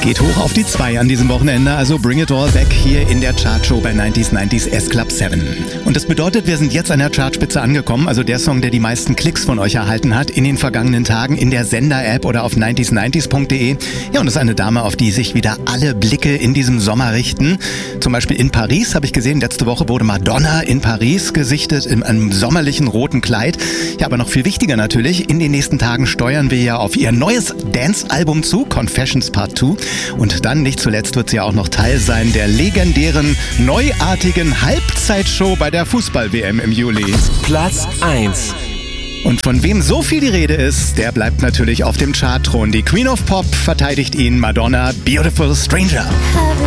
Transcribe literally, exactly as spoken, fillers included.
Geht hoch auf die zwei an diesem Wochenende, also Bring It All Back hier in der Chartshow bei neunzig neunzig S-Club sieben. Und das bedeutet, wir sind jetzt an der Chartspitze angekommen, also der Song, der die meisten Klicks von euch erhalten hat in den vergangenen Tagen in der Sender-App oder auf neunzig neunzig punkt de. Ja, und das ist eine Dame, auf die sich wieder alle Blicke in diesem Sommer richten. Zum Beispiel in Paris habe ich gesehen, letzte Woche wurde Madonna in Paris gesichtet in einem sommerlichen roten Kleid. Ja, aber noch viel wichtiger natürlich, in den nächsten Tagen steuern wir ja auf ihr neues Dance-Album zu, Confessions Part zwei. Und dann, nicht zuletzt, wird sie ja auch noch Teil sein der legendären, neuartigen Halbzeitshow bei der Fußball-W M im Juli. Platz eins. Und von wem so viel die Rede ist, der bleibt natürlich auf dem Chartthron. Die Queen of Pop verteidigt ihn, Madonna, Beautiful Stranger.